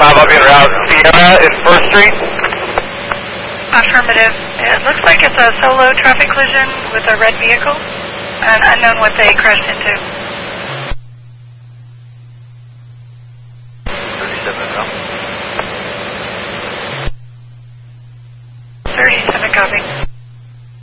5 up in route Sierra in 1st Street. Affirmative. It looks like it's a solo traffic collision with a red vehicle. Unknown what they crashed into.